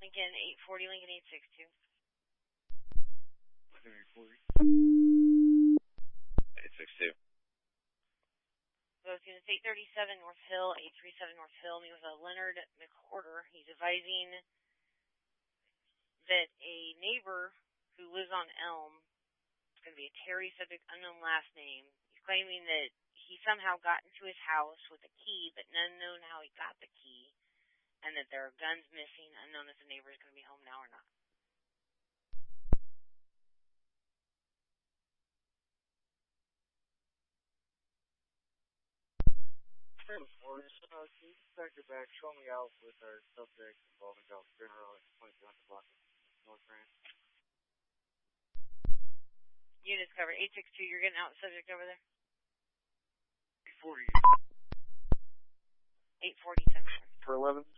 Lincoln 840, Lincoln 862. 840. 862. Go to 837 North Hill, 837 North Hill. Meet with Leonard McWhorter. He's advising that a neighbor who lives on Elm, it's going to be a Terry subject, unknown last name. He's claiming that he somehow got into his house with a key, but none known how he got the key, and that there are guns missing, unknown if the neighbor is going to be home now or not. Can you back to back, show me out with our subject involving Dallas General at 2200 block of North Grand. Units covered. 862, you're getting out the subject over there? 840. 847. For 11.